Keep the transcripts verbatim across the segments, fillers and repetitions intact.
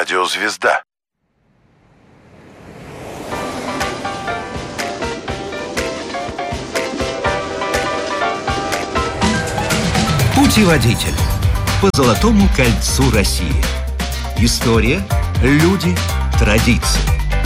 Радио «Звезда». Путеводитель по Золотому кольцу России. История, люди, традиции.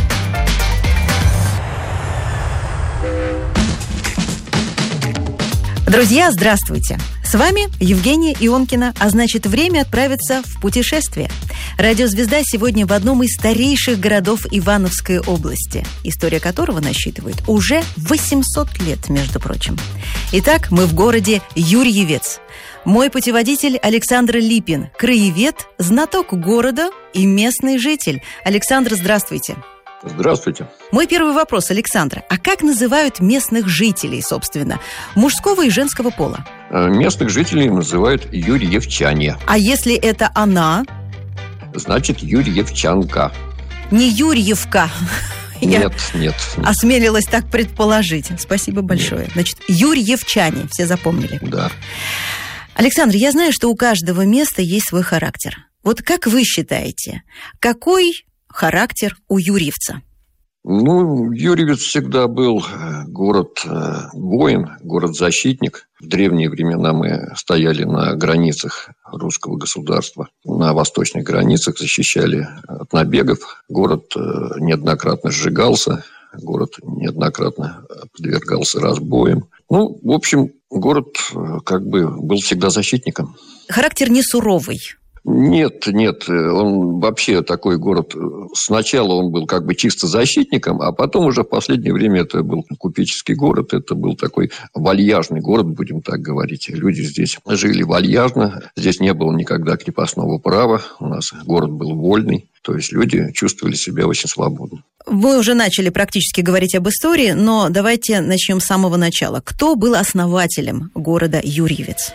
Друзья, здравствуйте! С вами Евгения Ионкина, а значит, время отправиться в путешествие. Радио «Звезда» сегодня в одном из старейших городов Ивановской области, история которого насчитывает уже восемьсот лет, между прочим. Итак, мы в городе Юрьевец. Мой путеводитель Александр Липин, краевед, знаток города и местный житель. Александр, здравствуйте. Здравствуйте. Мой первый вопрос, Александр. А как называют местных жителей, собственно, мужского и женского пола? Местных жителей называют юрьевчане. А если это она? Значит, юрьевчанка. Не Юрьевка. Нет, Я нет, нет. осмелилась так предположить. Спасибо большое. Нет. Значит, юрьевчане, все запомнили. Да. Александр, я знаю, что у каждого места есть свой характер. Вот как вы считаете, какой характер у юрьевца? Ну, Юрьевец всегда был город-воин, город-защитник. В древние времена мы стояли на границах русского государства, на восточных границах, защищали от набегов. Город неоднократно сжигался, город неоднократно подвергался разбоям. Ну, в общем, город как бы был всегда защитником. Характер не суровый. Нет, нет, он вообще такой город, сначала он был как бы чисто защитником, а потом уже в последнее время это был купеческий город, это был такой вальяжный город, будем так говорить. Люди здесь жили вальяжно, здесь не было никогда крепостного права, у нас город был вольный, то есть люди чувствовали себя очень свободно. Вы уже начали практически говорить об истории, но давайте начнем с самого начала. Кто был основателем города Юрьевец?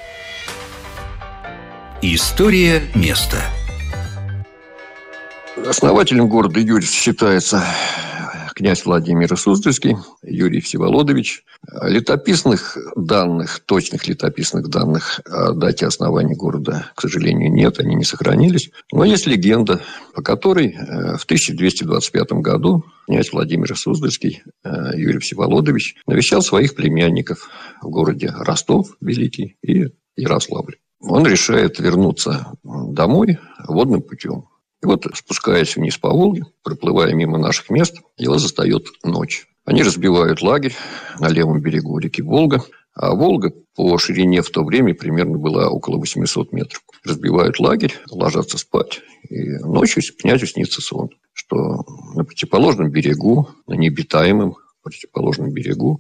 История места. Основателем города Юрьевец считается князь Владимир Суздальский, Юрий Всеволодович. Летописных данных, точных летописных данных о дате основания города, к сожалению, нет, они не сохранились. Но есть легенда, по которой в тысяча двести двадцать пятом году князь Владимир Суздальский, Юрий Всеволодович, навещал своих племянников в городе Ростов Великий и Ярославль. Он решает вернуться домой водным путем. И вот, спускаясь вниз по Волге, проплывая мимо наших мест, его застает ночь. Они разбивают лагерь на левом берегу реки Волга. А Волга по ширине в то время примерно была около восемьсот метров. Разбивают лагерь, ложатся спать. И ночью князю снится сон, что на противоположном берегу, на необитаемом противоположном берегу,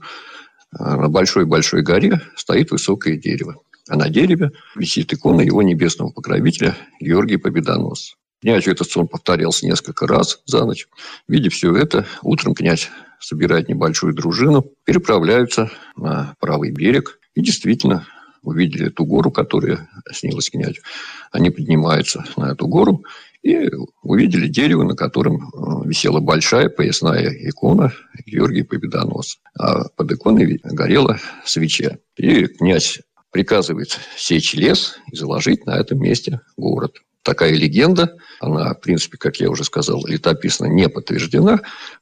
на большой-большой горе стоит высокое дерево. А на дереве висит икона его небесного покровителя Георгия Победоносца. Князю этот сон повторялся несколько раз за ночь. Видя все это, утром князь собирает небольшую дружину, переправляются на правый берег и действительно увидели ту гору, которая снилась князю. Они поднимаются на эту гору и увидели дерево, на котором висела большая поясная икона Георгия Победоносца. А под иконой горела свеча. И князь приказывает сечь лес и заложить на этом месте город. Такая легенда, она, в принципе, как я уже сказал, летописно не подтверждена,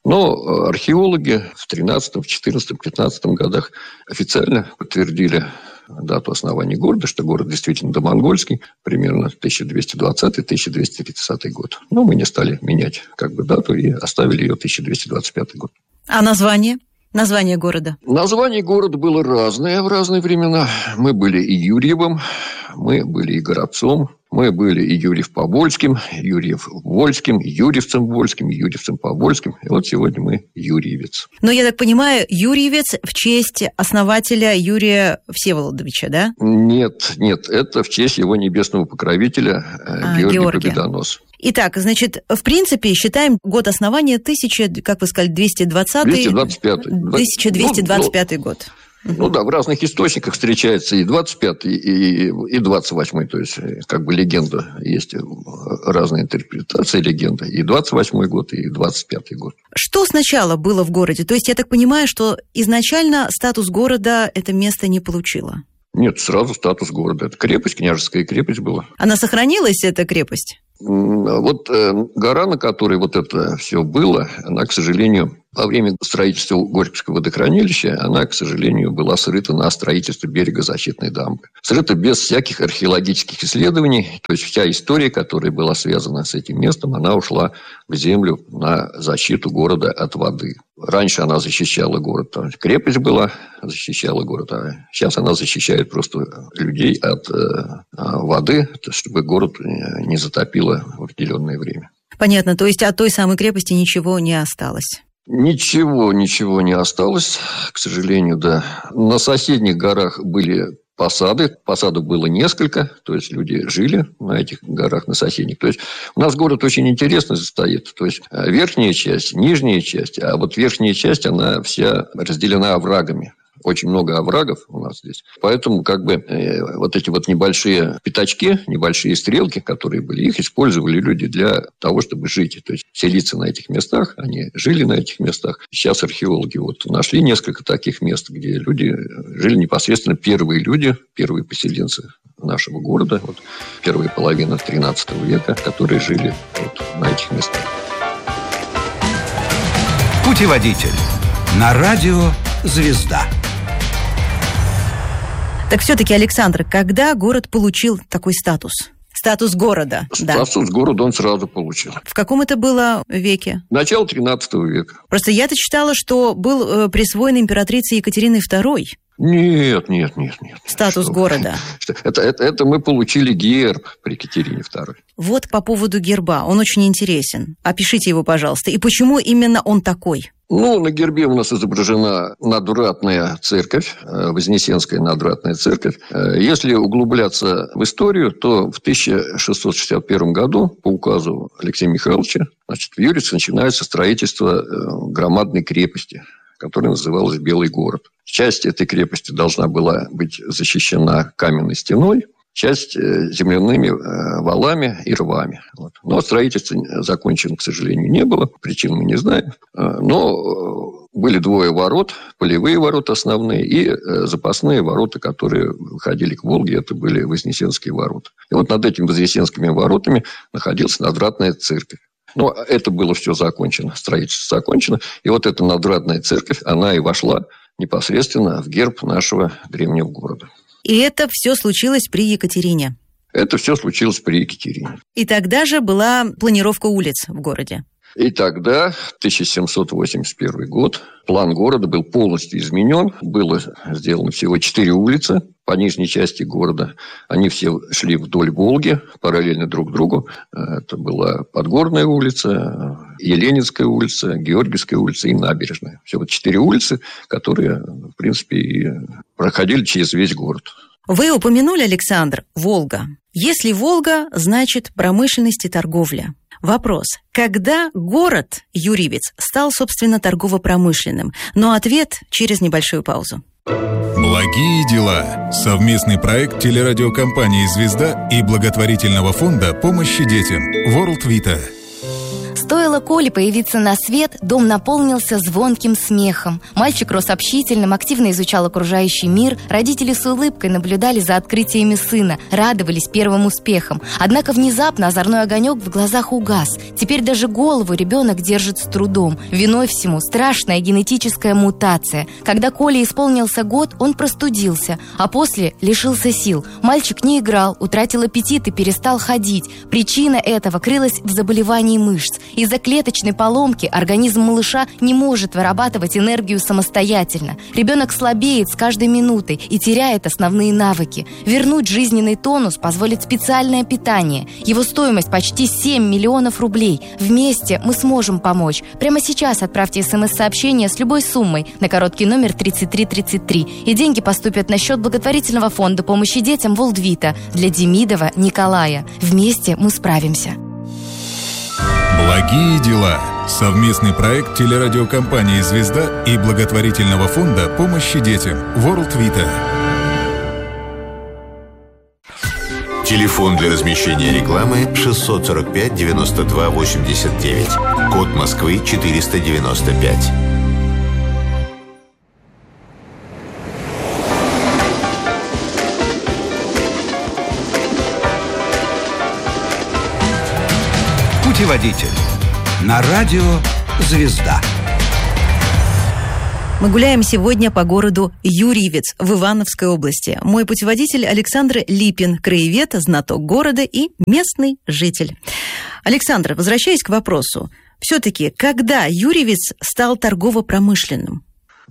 но археологи в тринадцатом, четырнадцатом, пятнадцатом годах официально подтвердили дату основания города, что город действительно домонгольский, примерно тысяча двести двадцатый - тысяча двести тридцатый год. Но мы не стали менять как бы дату и оставили ее тысяча двести двадцать пятый год. А название? Название города? Название города было разное в разные времена. Мы были и Юрьевым, мы были и Горобцом, мы были и Юрьев-Побольским, Юрьев-Вольским, Юрьевцем-Вольским, Юрьевцем-Побольским. И вот сегодня мы Юрьевец. Но я так понимаю, Юрьевец в честь основателя Юрия Всеволодовича, да? Нет, нет, это в честь его небесного покровителя а, Георгия, Георгия Победоносца. Итак, значит, в принципе, считаем год основания тысяча, как вы сказали, двести двадцатый, двести двадцать пятый. тысяча двести двадцать пятый ну, год. Ну да, в разных источниках встречается и двадцать пятый, и, и двадцать восьмой. То есть, как бы легенда, есть разные интерпретации легенды. И двадцать восьмой год, и двадцать пятый год. Что сначала было в городе? То есть, я так понимаю, что изначально статус города это место не получило? Нет, сразу статус города. Это крепость, княжеская крепость была. Она сохранилась, эта крепость? Вот гора, на которой вот это все было, она, к сожалению, во время строительства Горьковского водохранилища, она, к сожалению, была срыта на строительство берегозащитной дамбы. Срыта без всяких археологических исследований. То есть, вся история, которая была связана с этим местом, она ушла в землю на защиту города от воды. Раньше она защищала город, там крепость была, защищала город, а сейчас она защищает просто людей от э, воды, чтобы город не затопило в определенное время. Понятно, то есть от той самой крепости ничего не осталось? Ничего, ничего не осталось, к сожалению, да. На соседних горах были посады. Посадов было несколько, то есть люди жили на этих горах, на соседних. То есть у нас город очень интересно состоит. То есть верхняя часть, нижняя часть, а вот верхняя часть, она вся разделена оврагами. Очень много оврагов у нас здесь. Поэтому как бы э, вот эти вот небольшие пятачки, небольшие стрелки, которые были, их использовали люди для того, чтобы жить. То есть селиться на этих местах. Они жили на этих местах. Сейчас археологи вот нашли несколько таких мест, где люди жили непосредственно первые люди, первые поселенцы нашего города. Вот, первая половина тринадцатого века, которые жили вот на этих местах. Путеводитель на радио «Звезда». Так все-таки, Александр, когда город получил такой статус? Статус города. Статус да. города он сразу получил. В каком это было веке? Начало тринадцатого века. Просто я-то читала, что был э, присвоен императрице Екатериной второй. Нет, нет, нет, нет. Статус что? города. Это, это, это мы получили герб при Екатерине второй. Вот по поводу герба. Он очень интересен. Опишите его, пожалуйста. И почему именно он такой? Ну, на гербе у нас изображена надвратная церковь, Вознесенская надвратная церковь. Если углубляться в историю, то в тысяча шестьсот шестьдесят первом году по указу Алексея Михайловича, значит, в Юрице начинается строительство громадной крепости, которая называлась Белый город. Часть этой крепости должна была быть защищена каменной стеной, часть земляными валами и рвами. Вот. Но строительство закончено, к сожалению, не было. Причин мы не знаем. Но были двое ворот, полевые ворота основные и запасные ворота, которые выходили к Волге. Это были Вознесенские ворота. И вот над этими Вознесенскими воротами находилась надвратная церковь. Но это было все закончено, строительство закончено. И вот эта надвратная церковь, она и вошла непосредственно в герб нашего древнего города. И это все случилось при Екатерине? Это все случилось при Екатерине. И тогда же была планировка улиц в городе? И тогда, тысяча семьсот восемьдесят первый год, план города был полностью изменен. Было сделано всего четыре улицы по нижней части города. Они все шли вдоль Волги, параллельно друг другу. Это была Подгорная улица, Еленинская улица, Георгиевская улица и Набережная. Все вот четыре улицы, которые, в принципе, и проходили через весь город. Вы упомянули, Александр, Волга. Если Волга, значит промышленность и торговля. Вопрос. Когда город Юрьевец стал, собственно, торгово-промышленным? Но ответ через небольшую паузу. Благие дела. Совместный проект телерадиокомпании «Звезда» и благотворительного фонда помощи детям World Vita. Стоило Коле появиться на свет, дом наполнился звонким смехом. Мальчик рос общительным, активно изучал окружающий мир. Родители с улыбкой наблюдали за открытиями сына, радовались первым успехам. Однако внезапно озорной огонек в глазах угас. Теперь даже голову ребенок держит с трудом. Виной всему страшная генетическая мутация. Когда Коле исполнился год, он простудился, а после лишился сил. Мальчик не играл, утратил аппетит и перестал ходить. Причина этого крылась в заболевании мышц. Из-за клеточной поломки организм малыша не может вырабатывать энергию самостоятельно. Ребенок слабеет с каждой минутой и теряет основные навыки. Вернуть жизненный тонус позволит специальное питание. Его стоимость почти семь миллионов рублей. Вместе мы сможем помочь. Прямо сейчас отправьте смс-сообщение с любой суммой на короткий номер тридцать три тридцать три. И деньги поступят на счет благотворительного фонда помощи детям World Vita для Демидова Николая. Вместе мы справимся. Благие дела. Совместный проект телерадиокомпании «Звезда» и благотворительного фонда помощи детям World Vita. Телефон для размещения рекламы шестьсот сорок пять девяносто два восемьдесят девять. Код Москвы четыреста девяносто пять. Путеводитель на радио «Звезда». Мы гуляем сегодня по городу Юрьевец в Ивановской области. Мой путеводитель Александр Липин, краевед, знаток города и местный житель. Александр, возвращаясь к вопросу, все-таки, когда Юрьевец стал торгово-промышленным?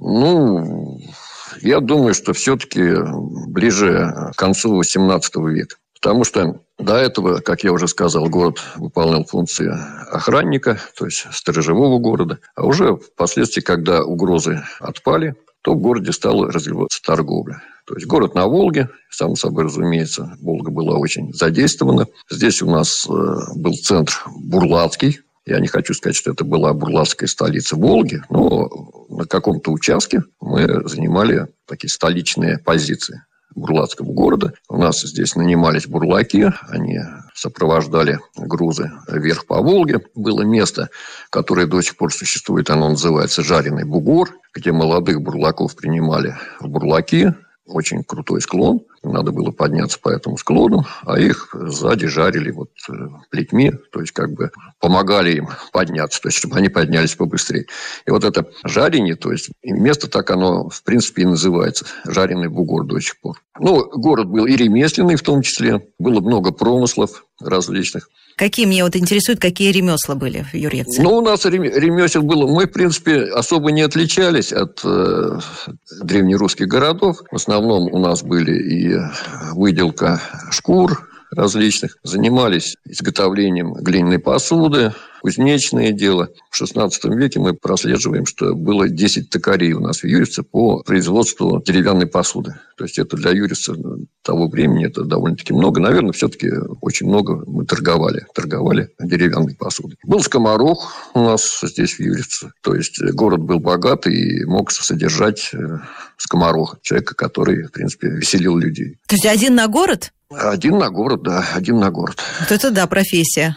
Ну, я думаю, что все-таки ближе к концу восемнадцатого века. Потому что до этого, как я уже сказал, город выполнял функции охранника, то есть сторожевого города. А уже впоследствии, когда угрозы отпали, то в городе стала развиваться торговля. То есть город на Волге, само собой разумеется, Волга была очень задействована. Здесь у нас был центр Бурлацкий. Я не хочу сказать, что это была бурлацкая столица Волги, но на каком-то участке мы занимали такие столичные позиции бурлацкого города. У нас здесь нанимались бурлаки, они сопровождали грузы вверх по Волге. Было место, которое до сих пор существует, оно называется Жареный бугор, где молодых бурлаков принимали в бурлаки. Очень крутой склон, надо было подняться по этому склону, а их сзади жарили вот плетьми, то есть как бы помогали им подняться, то есть чтобы они поднялись побыстрее. И вот это жарение, то есть место так оно в принципе и называется, Жареный бугор до сих пор. Ну, город был и ремесленный в том числе, было много промыслов различных. Какие, мне вот интересуют, какие ремесла были в Юрьевце? Ну, у нас ремесел было. Мы, в принципе, особо не отличались от э, древнерусских городов. В основном у нас были и выделка шкур различных. Занимались изготовлением глиняной посуды, кузнечное дело. В шестнадцатом веке мы прослеживаем, что было десять токарей у нас в Юрьевце по производству деревянной посуды. То есть это для Юрьевца того времени это довольно-таки много. Наверное, все-таки очень много мы торговали. Торговали деревянной посудой. Был скоморох у нас здесь в Юрьевце. То есть город был богатый и мог содержать скомороха. Человека, который, в принципе, веселил людей. То есть один на город? Один на город, да, один на город. Вот это да, профессия.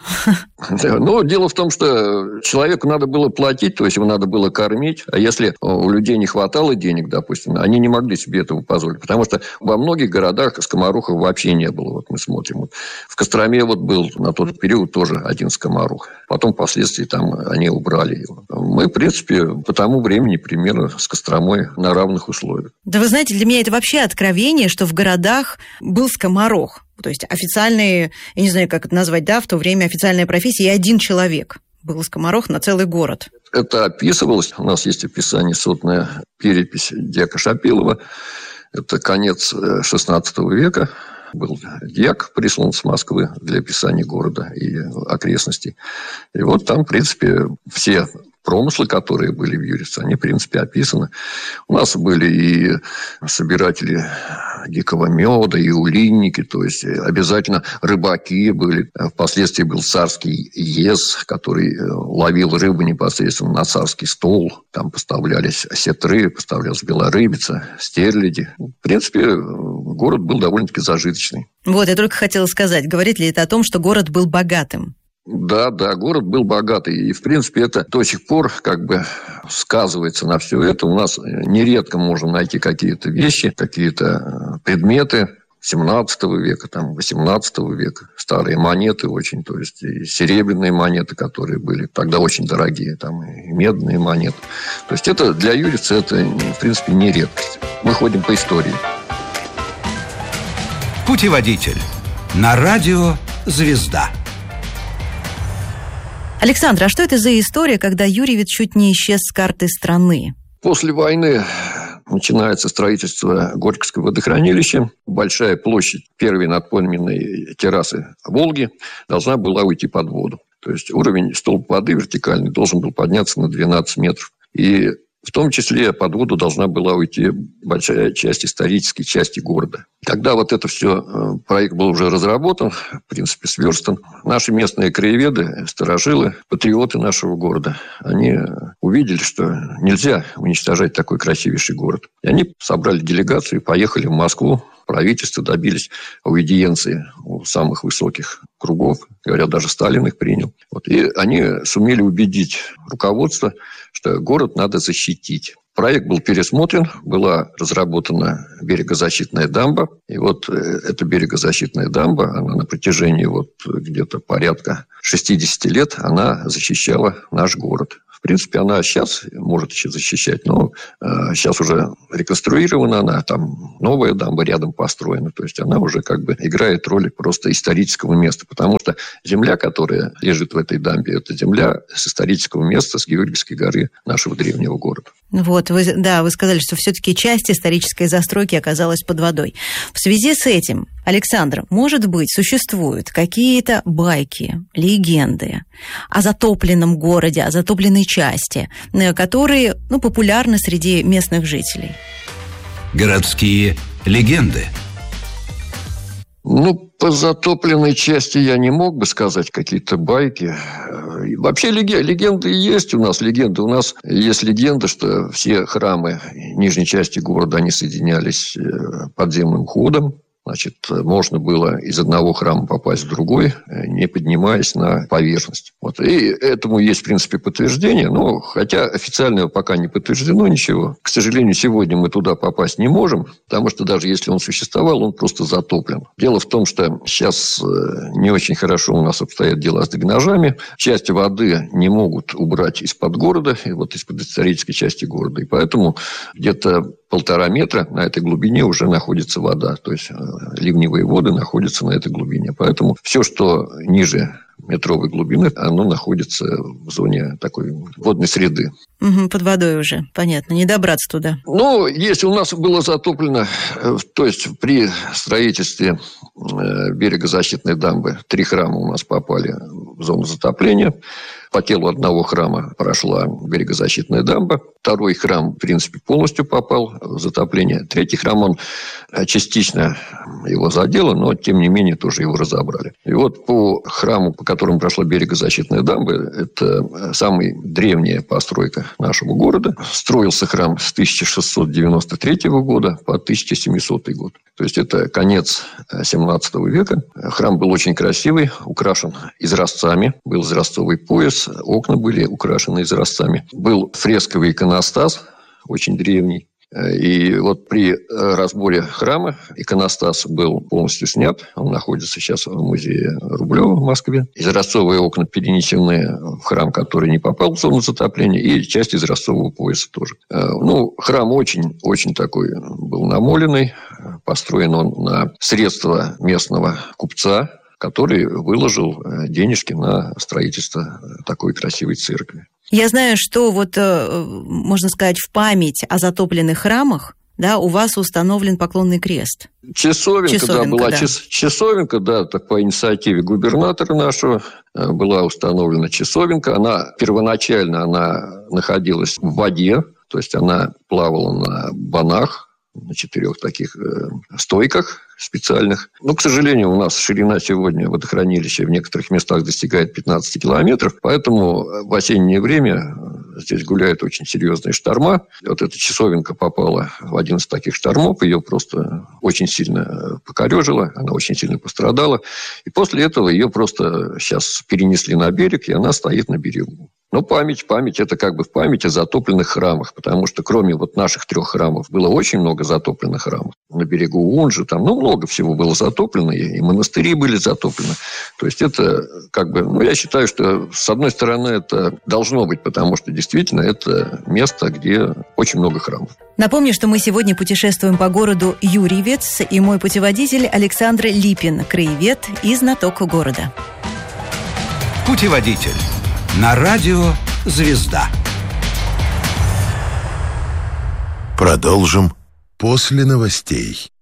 Но дело в том, что человеку надо было платить, то есть его надо было кормить. А если у людей не хватало денег, допустим, они не могли себе этого позволить. Потому что во многих городах скоморохов вообще не было. Вот мы смотрим. Вот в Костроме вот был на тот период тоже один скоморох. Потом впоследствии там они убрали его. Мы, в принципе, по тому времени примерно с Костромой на равных условиях. Да вы знаете, для меня это вообще откровение, что в городах был скоморох. То есть официальные, я не знаю, как это назвать, да, в то время официальная профессия, и один человек был скоморох на целый город. Это описывалось. У нас есть описание, сотная перепись дьяка Шапилова. Это конец шестнадцатого века. Был дьяк прислан с Москвы для описания города и окрестностей. И вот там, в принципе, все промыслы, которые были в Юрьевце, они, в принципе, описаны. У нас были и собиратели дикого меда, и улинники, то есть обязательно рыбаки были. Впоследствии был царский ез, который ловил рыбу непосредственно на царский стол. Там поставлялись осетры, поставлялась белорыбица, стерляди. В принципе, город был довольно-таки зажиточный. Вот, я только хотела сказать, говорит ли это о том, что город был богатым? Да, да, город был богатый. И, в принципе, это до сих пор как бы сказывается на все это. У нас нередко можно найти какие-то вещи, какие-то предметы семнадцатого века, там, восемнадцатого века. Старые монеты очень, то есть и серебряные монеты, которые были тогда очень дорогие, там, и медные монеты. То есть это для Юрьевца это, в принципе, не редкость. Мы ходим по истории. Путеводитель на радио «Звезда». Александр, а что это за история, когда Юрьевец чуть не исчез с карты страны? После войны начинается строительство Горьковского водохранилища. Большая площадь первой надпойменной террасы Волги должна была уйти под воду. То есть уровень столба воды вертикальный должен был подняться на двенадцать метров. И в том числе под воду должна была уйти большая часть исторической части города. Когда вот это все, проект был уже разработан, в принципе, сверстан, наши местные краеведы, старожилы, патриоты нашего города, они увидели, что нельзя уничтожать такой красивейший город. И они собрали делегацию и поехали в Москву. Правительство добились аудиенции у самых высоких кругов. Говорят, даже Сталин их принял. Вот. И они сумели убедить руководство, что город надо защитить. проект был пересмотрен, была разработана берегозащитная дамба. И вот эта берегозащитная дамба, она на протяжении вот где-то порядка шестьдесят лет, она защищала наш город. В принципе, она сейчас может еще защищать, но э, сейчас уже реконструирована она, там новая дамба рядом построена. То есть, она уже как бы играет роль просто исторического места. Потому что земля, которая лежит в этой дамбе, это земля с исторического места, с Георгиевской горы нашего древнего города. Вот, вы, да, вы сказали, что все-таки часть исторической застройки оказалась под водой. В связи с этим, Александр, может быть, существуют какие-то байки, легенды о затопленном городе, о затопленной части, которые, ну, популярны среди местных жителей? Городские легенды. Ну, по затопленной части я не мог бы сказать какие-то байки. Вообще легенды есть у нас. Легенды. У нас есть легенда, что все храмы нижней части города, они соединялись подземным ходом. Значит, можно было из одного храма попасть в другой, не поднимаясь на поверхность. Вот. И этому есть, в принципе, подтверждение. Но, хотя официально пока не подтверждено ничего. К сожалению, сегодня мы туда попасть не можем, потому что даже если он существовал, он просто затоплен. Дело в том, что сейчас не очень хорошо у нас обстоят дела с дренажами. Часть воды не могут убрать из-под города, и вот из-под исторической части города. И поэтому где-то полтора метра на этой глубине уже находится вода. То есть, ливневые воды находятся на этой глубине. Поэтому все, что ниже метровой глубины, оно находится в зоне такой водной среды. Угу, под водой уже, понятно, не добраться туда. Ну, если у нас было затоплено, то есть при строительстве берегозащитной дамбы три храма у нас попали в зону затопления. По телу одного храма прошла берегозащитная дамба. Второй храм, в принципе, полностью попал в затопление. Третий храм, он частично его задело, но, тем не менее, тоже его разобрали. И вот по храму, по которому прошла берегозащитная дамба, это самая древняя постройка нашего города. Строился храм с тысяча шестьсот девяносто третьего года по тысяча семисотый год. То есть, это конец семнадцатого века. Храм был очень красивый, украшен изразцами. Был изразцовый пояс, окна были украшены изразцами. Был фресковый иконостас, очень древний. И вот при разборе храма иконостас был полностью снят. Он находится сейчас в музее Рублева в Москве. Изразцовые окна перенесены в храм, который не попал в зону затопления, и часть изразцового пояса тоже. Ну, храм очень-очень такой был намоленный. Построен он на средства местного купца, который выложил денежки на строительство такой красивой церкви. Я знаю, что вот, можно сказать, в память о затопленных храмах, да, у вас установлен поклонный крест. Часовенка, Часовенка да, была да. Час, часовенка, да, так по инициативе губернатора нашего была установлена часовенка. Она первоначально она находилась в воде, то есть она плавала на банах, на четырех таких э, стойках специальных. Но, к сожалению, у нас ширина сегодня водохранилища в некоторых местах достигает пятнадцать километров, поэтому в осеннее время здесь гуляют очень серьезные шторма. Вот эта часовенка попала в один из таких штормов, ее просто очень сильно покорежило, она очень сильно пострадала. И после этого ее просто сейчас перенесли на берег, и она стоит на берегу. Но память, память, это как бы в память о затопленных храмах, потому что кроме вот наших трех храмов было очень много затопленных храмов. На берегу Унжи, там, ну, много всего было затоплено, и монастыри были затоплены. То есть, это как бы, ну, я считаю, что с одной стороны это должно быть, потому что действительно это место, где очень много храмов. Напомню, что мы сегодня путешествуем по городу Юрьевец, и мой путеводитель Александр Липин, краевед и знаток города. Путеводитель на радио «Звезда». Продолжим после новостей.